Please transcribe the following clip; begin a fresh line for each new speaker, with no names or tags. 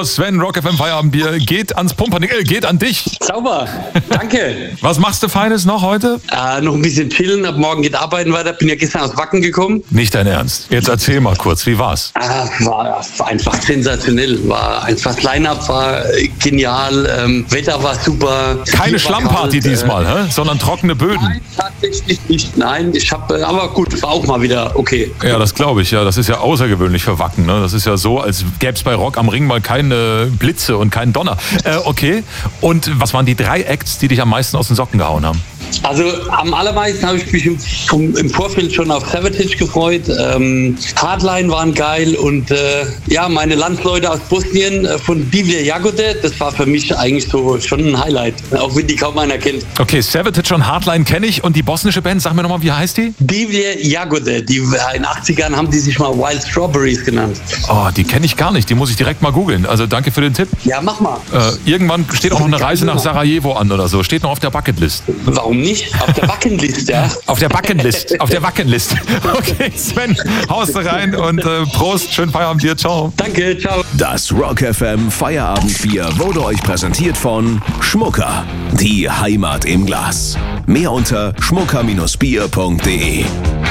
aus, Sven, Rock FM Feierabendbier geht ans Pumpernickel, geht an dich.
Sauber, danke.
Was machst du Feines noch heute?
Noch ein bisschen chillen, ab morgen geht arbeiten weiter. Bin ja gestern aus Wacken gekommen.
Nicht dein Ernst. Jetzt erzähl mal kurz, wie war's?
War einfach sensationell. Das Line-Up war genial, Wetter war super.
Keine Schlammparty diesmal, sondern trockene Böden.
Nein, tatsächlich nicht. Nein, aber gut, war auch mal wieder okay.
Ja, das glaube ich, ja. Das ist ja außergewöhnlich für Wacken, ne? Das ist ja so, als gäbe es bei Rock am Ring mal keine Blitze und keinen Donner. Okay. Und was waren die 3 Acts, die dich am meisten aus den Socken gehauen haben?
Also am allermeisten habe ich mich im Vorfeld schon auf Savatage gefreut. Hardline waren geil und meine Landsleute aus Bosnien von Divlje Jagode, das war für mich eigentlich so schon ein Highlight, auch wenn die kaum einer kennt.
Okay, Savatage und Hardline kenne ich und die bosnische Band, sag mir nochmal, wie heißt die?
Divlje Jagode, in den 80ern haben die sich mal Wild Strawberries genannt.
Oh, die kenne ich gar nicht, die muss ich direkt mal googeln. Also danke für den Tipp.
Ja, mach mal.
Irgendwann steht auch noch eine Reise nach Sarajevo an oder so, steht noch auf der Bucketlist.
Warum nicht? Auf der Bucketlist, ja.
Auf der Bucketlist. Okay, Sven, haust rein und Prost, schönen Feierabend dir, ciao.
Danke, ciao.
Das Rock FM Feierabendbier wurde euch präsentiert von Schmucker, die Heimat im Glas. Mehr unter schmucker-bier.de.